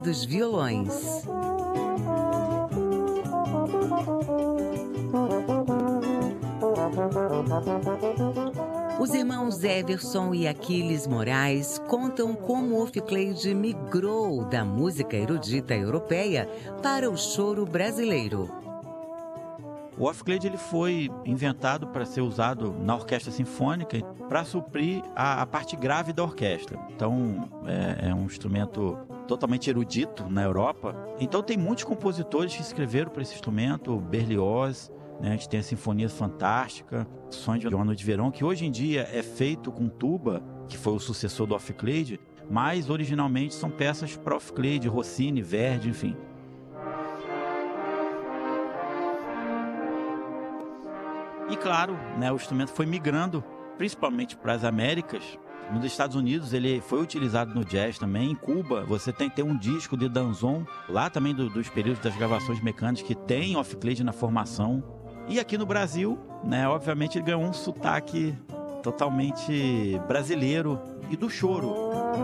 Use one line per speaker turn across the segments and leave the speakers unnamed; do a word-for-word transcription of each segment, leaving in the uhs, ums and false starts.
dos violões. Os irmãos Everson e Aquiles Moraes contam como o Oficleide migrou da música erudita europeia para o choro brasileiro.
O Oficleide ele foi inventado para ser usado na orquestra sinfônica para suprir a, a parte grave da orquestra. Então, é, é um instrumento totalmente erudito na Europa. Então, tem muitos compositores que escreveram para esse instrumento, Berlioz, né? A gente tem a Sinfonia Fantástica, Sonhos de uma Noite de Verão, que hoje em dia é feito com tuba, que foi o sucessor do Oficleide, mas originalmente são peças para Oficleide, Rossini, Verdi, enfim. E claro, né, o instrumento foi migrando, principalmente para as Américas. Nos Estados Unidos ele foi utilizado no jazz também. Em Cuba você tem, tem um disco de Danzón, lá também do, dos períodos das gravações mecânicas, que tem Oficleide na formação. E aqui no Brasil, né, obviamente ele ganhou um sotaque totalmente brasileiro e do choro.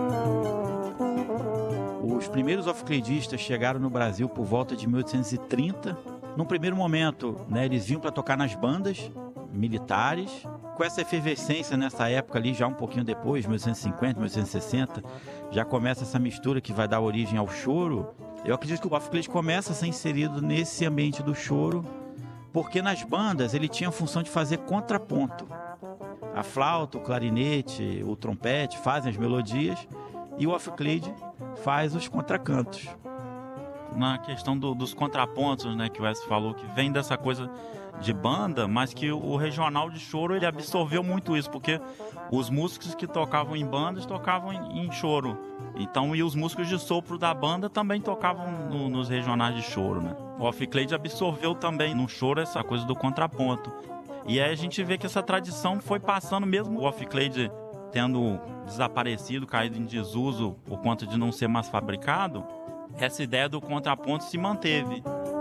Os primeiros oficleidistas chegaram no Brasil por volta de mil oitocentos e trinta. Num primeiro momento, né, eles vinham para tocar nas bandas militares. Com essa efervescência nessa época ali, já um pouquinho depois, mil oitocentos e cinquenta, mil oitocentos e sessenta, já começa essa mistura que vai dar origem ao choro. Eu acredito que o Oficleide começa a ser inserido nesse ambiente do choro, porque nas bandas ele tinha a função de fazer contraponto. A flauta, o clarinete, o trompete fazem as melodias e o Oficleide faz os contracantos.
Na questão do, dos contrapontos, né, que o Wes falou, que vem dessa coisa de banda, mas que o regional de choro ele absorveu muito isso, porque os músicos que tocavam em bandas tocavam em, em choro. Então, e os músicos de sopro da banda também tocavam no, nos regionais de choro, né? O Oficleide absorveu também no choro essa coisa do contraponto. E aí a gente vê que essa tradição foi passando, mesmo o Oficleide tendo desaparecido, caído em desuso por conta de não ser mais fabricado, essa ideia do contraponto se manteve.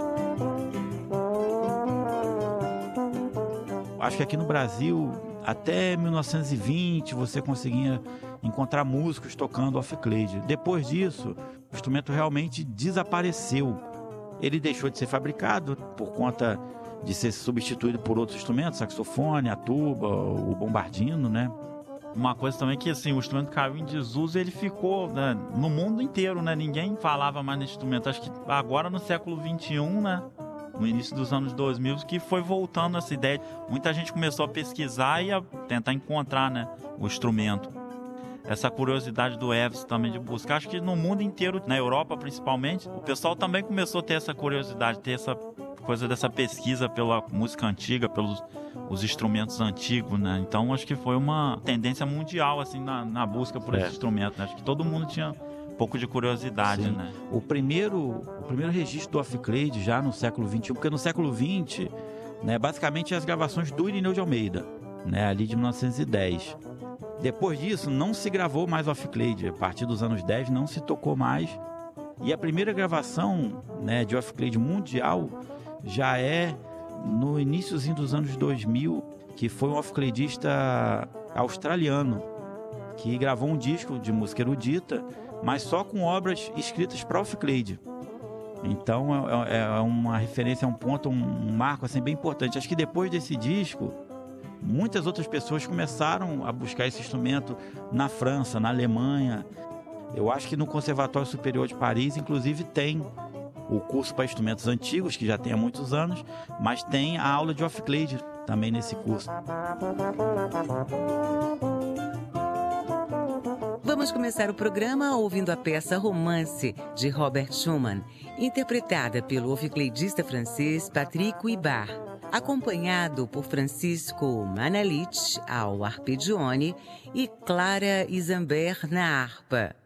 Acho que aqui no Brasil, até mil novecentos e vinte, você conseguia encontrar músicos tocando Oficleide. Depois disso, o instrumento realmente desapareceu. Ele deixou de ser fabricado por conta de ser substituído por outros instrumentos, saxofone, a tuba, o bombardino, né?
Uma coisa também que, assim, o instrumento caiu em desuso, ele ficou, né, no mundo inteiro, né? Ninguém falava mais nesse instrumento. Acho que agora no século vinte e um, né? No início dos anos dois mil, que foi voltando essa ideia. Muita gente começou a pesquisar e a tentar encontrar, né, o instrumento. Essa curiosidade do Everson também de buscar. Acho que no mundo inteiro, na Europa principalmente, o pessoal também começou a ter essa curiosidade, ter essa coisa dessa pesquisa pela música antiga, pelos os instrumentos antigos, né? Então acho que foi uma tendência mundial, assim, na, na busca por é. esse instrumento, né? Acho que todo mundo tinha um pouco de curiosidade, Sim. né?
O primeiro, o primeiro registro do Oficleide já no século vinte e um, porque no século vinte, né, basicamente as gravações do Irineu de Almeida, né, ali de mil novecentos e dez. Depois disso, não se gravou mais Oficleide. A partir dos anos dez, não se tocou mais. E a primeira gravação, né, de Oficleide mundial já é no iníciozinho dos anos dois mil, que foi um oficleidista australiano que gravou um disco de música erudita, mas só com obras escritas para Oficleide. Então é, é uma referência, é um ponto, um, um marco assim, bem importante. Acho que depois desse disco, muitas outras pessoas começaram a buscar esse instrumento na França, na Alemanha. Eu acho que no Conservatório Superior de Paris, inclusive, tem o curso para instrumentos antigos, que já tem há muitos anos, mas tem a aula de Oficleide também nesse curso.
Vamos começar o programa ouvindo a peça Romance, de Robert Schumann, interpretada pelo oficleidista francês Patrick Huybard, acompanhado por Francisco Manalic ao arpeggione e Clara Isambert na harpa.